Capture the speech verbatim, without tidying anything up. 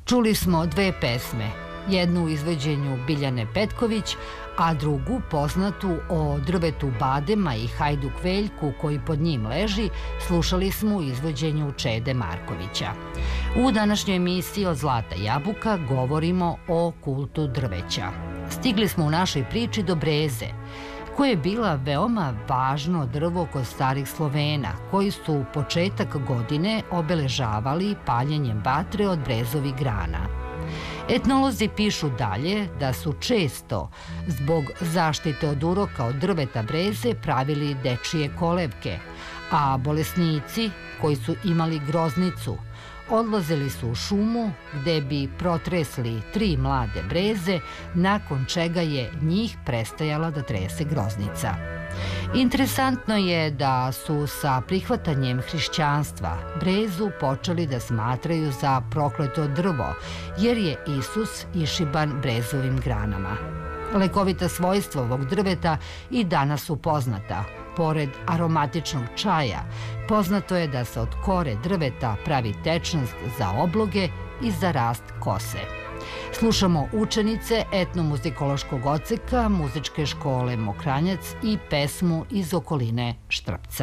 Čuli smo dve pesme, jednu u izvođenju Biljane Petković, a drugu, poznatu o drvetu Badema i Hajduk Veljku koji pod njim leži, slušali smo u izvođenju Čede Markovića. U današnjoj emisiji od Zlata jabuka govorimo o kultu drveća. Stigli smo u našoj priči do breze, koja je bila veoma važno drvo kod starih Slovena, koji su početak godine obeležavali paljenjem vatre od brezovih grana. Etnolozi pišu dalje da su često, zbog zaštite od uroka od drveta breze, pravili dečije kolevke, a bolesnici koji su imali groznicu odlazili su u šumu gde bi protresli tri mlade breze, nakon čega je njih prestajala da trese groznica. Interesantno je da su sa prihvatanjem hrišćanstva brezu počeli da smatraju za prokleto drvo, jer je Isus išiban brezovim granama. Lekovita svojstva ovog drveta i danas su poznata. Pored aromatičnog čaja, poznato je da se od kore drveta pravi tečnost za obloge i za rast kose. Slušamo učenice etnomuzikološkog odseka Muzičke škole Mokranjac i pesmu iz okoline Štrpca.